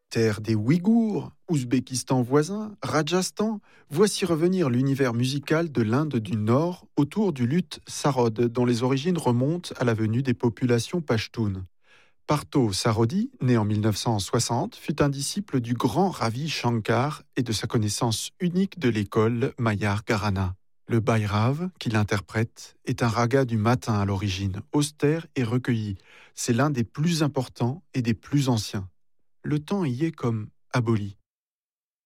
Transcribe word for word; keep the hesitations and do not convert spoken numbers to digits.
Terre des Ouïghours, Ouzbékistan voisin, Rajasthan, voici revenir l'univers musical de l'Inde du Nord autour du luth sarod, dont les origines remontent à la venue des populations pachtunes. Partho Sarodi, né en mille neuf cent soixante, fut un disciple du grand Ravi Shankar et de sa connaissance unique de l'école Mayar Gharana. Le Bhairav, qu'il interprète, est un raga du matin à l'origine, austère et recueilli. C'est l'un des plus importants et des plus anciens. Le temps y est comme aboli.